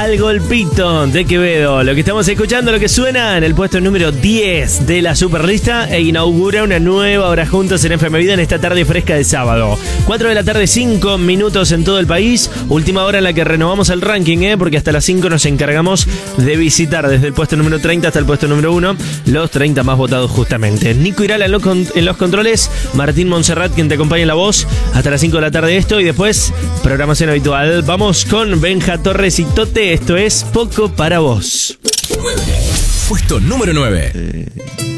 Al Golpito de Quevedo. Lo que estamos escuchando, lo que suena en el puesto número 10 de la Superlista e inaugura una nueva hora juntos en FM Vida en esta tarde fresca de sábado. 4 de la tarde, 5 minutos en todo el país. Última hora en la que renovamos el ranking, porque hasta las 5 nos encargamos de visitar desde el puesto número 30 hasta el puesto número 1 los 30 más votados justamente. Nico Irala en los controles, Martín Montserrat quien te acompaña en la voz hasta las 5 de la tarde esto y después programación habitual. Vamos con Benja Torres y Tote, esto es Poco para Vos. Puesto número 9.